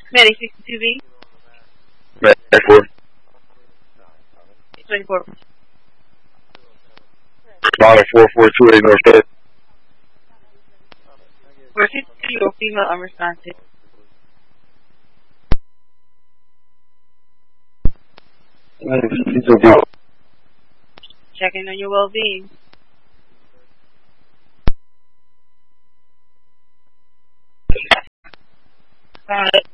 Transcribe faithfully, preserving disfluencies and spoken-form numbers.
Medic sixty-two B. Medic four. twenty-four. Model four four two eight North State. four sixty, your female unresponsive. Checking on your well-being. Got it.